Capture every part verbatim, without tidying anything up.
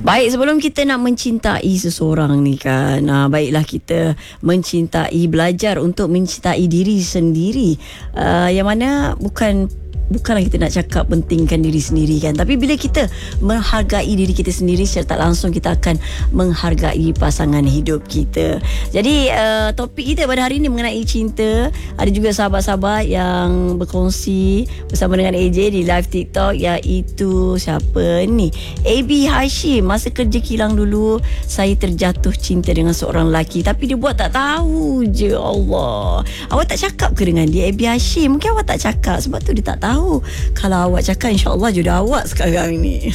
Baik, sebelum kita nak mencintai seseorang ni kan, uh, baiklah kita mencintai, belajar untuk mencintai diri sendiri. Uh, yang mana bukan Bukanlah kita nak cakap pentingkan diri sendiri kan, tapi bila kita menghargai diri kita sendiri, secara tak langsung kita akan menghargai pasangan hidup kita. Jadi uh, topik kita pada hari ini mengenai cinta. Ada juga sahabat-sahabat yang berkongsi bersama dengan A J di live TikTok, iaitu siapa ni? A B Hashim. Masa kerja kilang dulu, saya terjatuh cinta dengan seorang lelaki, tapi dia buat tak tahu je. Allah, awak tak cakap ke dengan dia, A B Hashim? Mungkin awak tak cakap sebab tu dia tak tahu. Kalau awak cakap, insya-Allah jodoh awak sekarang ni.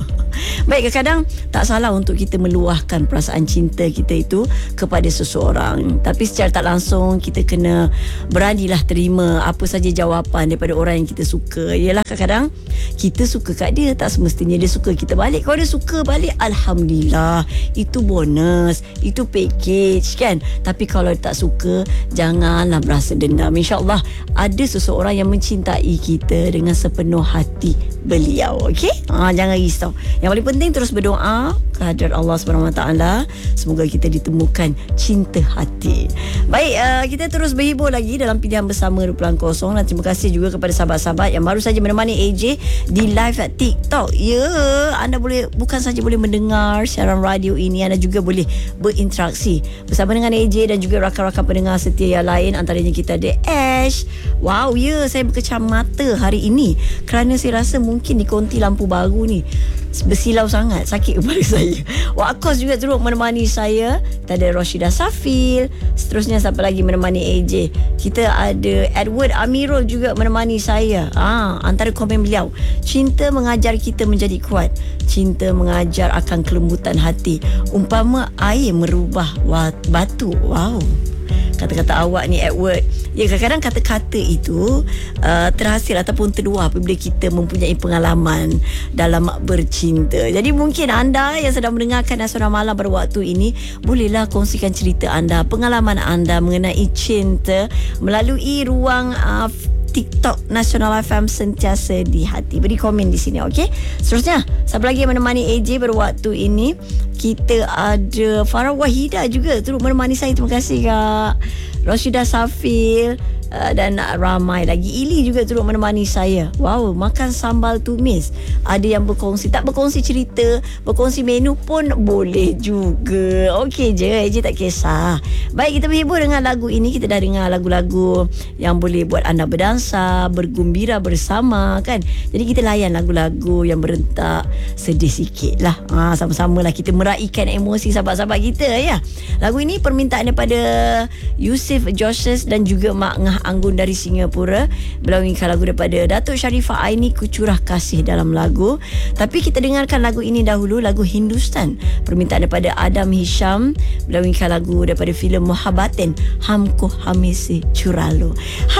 Baik, kadang-kadang tak salah untuk kita meluahkan perasaan cinta kita itu kepada seseorang, tapi secara tak langsung kita kena beranilah terima apa saja jawapan daripada orang yang kita suka. Yalah, kadang-kadang kita suka kat dia, tak semestinya dia suka kita balik. Kalau dia suka balik, alhamdulillah, itu bonus, itu package kan. Tapi kalau dia tak suka, janganlah berasa dendam. InsyaAllah ada seseorang yang mencintai kita dengan sepenuh hati beliau. Okey, ha, jangan risau. Yang paling penting terus berdoa kehadrat Allah subhanahu wa taala, semoga kita ditemukan cinta hati. Baik, uh, kita terus berhibur lagi dalam pilihan bersama dua puluh kosong, dan terima kasih juga kepada sahabat-sahabat yang baru saja menemani A J di live at TikTok. Ya, anda boleh bukan saja boleh mendengar siaran radio ini, anda juga boleh berinteraksi bersama dengan A J dan juga rakan-rakan pendengar setia yang lain. Antaranya kita ada Ash. Wow, ya, saya berkecam mata hari ini kerana saya rasa mungkin di konti lampu baru ni bersilau sangat, sakit kepala saya. Wak Kos juga turut menemani saya. Kita ada Roshidah Safil. Seterusnya siapa lagi menemani A J? Kita ada Edward Amirul juga menemani saya. Ah, antara komen beliau, cinta mengajar kita menjadi kuat. Cinta mengajar akan kelembutan hati, umpama air merubah batu. Wow, kata-kata awak ni, Edward. Ya, kadang-kadang kata-kata itu uh, terhasil ataupun terluah apabila kita mempunyai pengalaman dalam bercinta. Jadi mungkin anda yang sedang mendengarkan Asura Malam pada waktu ini, bolehlah kongsikan cerita anda, pengalaman anda mengenai cinta melalui ruang uh, TikTok Nasional F M Sentiasa di Hati. Beri komen di sini, okey? Seterusnya, siapa lagi yang menemani A J pada waktu ini? Kita ada Farah Wahidah juga turut menemani saya. Terima kasih, Kak. Roshidah Safil uh, dan ramai lagi. Ili juga turut menemani saya. Wow, makan sambal tumis. Ada yang berkongsi, tak berkongsi cerita, berkongsi menu pun boleh juga. Okey je, A J tak kisah. Baik, kita berhibur dengan lagu ini. Kita dah dengar lagu-lagu yang boleh buat anda berdansa, bergembira bersama kan. Jadi kita layan lagu-lagu yang berentak sedih sikit lah. Ha, sama-sama lah kita meraihkan emosi sahabat-sahabat kita ya. Lagu ini permintaan daripada Yusuf Joshes dan juga Mak Ngah Anggun dari Singapura. Beliau inginkan lagu daripada Datuk Sharifah Aini, Kucurah Kasih dalam lagu. Tapi kita dengarkan lagu ini dahulu, lagu Hindustan, permintaan daripada Adam Hisham. Beliau inginkan lagu daripada filem Muhabbatin, Hamko Hamisi Curalo.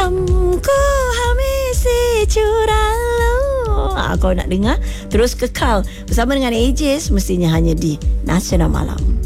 Hamko Hamisi Curalo. Ha, kalau nak dengar, terus kekal bersama dengan A J, mestinya hanya di Nasional Malam.